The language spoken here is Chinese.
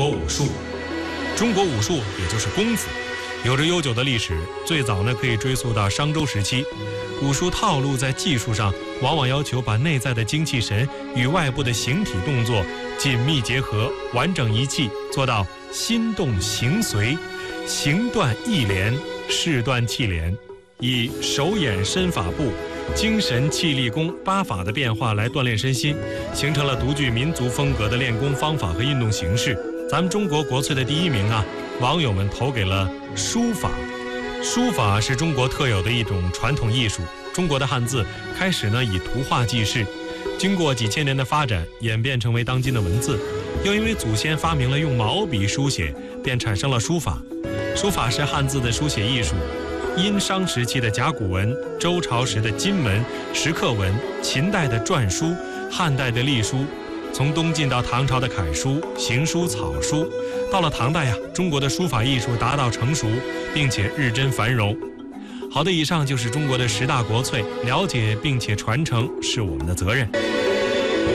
国武术。中国武术也就是功夫，有着悠久的历史，最早呢可以追溯到商周时期。武术套路在技术上往往要求把内在的精气神与外部的形体动作紧密结合，完整一气，做到心动形随，形断意连，事断气连，以手眼身法步、精神气力功8法的变化来锻炼身心，形成了独具民族风格的练功方法和运动形式。咱们中国国粹的第1名啊，网友们投给了书法。书法是中国特有的一种传统艺术。中国的汉字开始呢以图画记事，经过几千年的发展，演变成为当今的文字。又因为祖先发明了用毛笔书写，便产生了书法。书法是汉字的书写艺术。殷商时期的甲骨文、周朝时的金文、石刻文、秦代的篆书、汉代的隶书，从东晋到唐朝的楷书、行书、草书，到了唐代中国的书法艺术达到成熟，并且日臻繁荣。好的，以上就是中国的10大国粹，了解并且传承是我们的责任。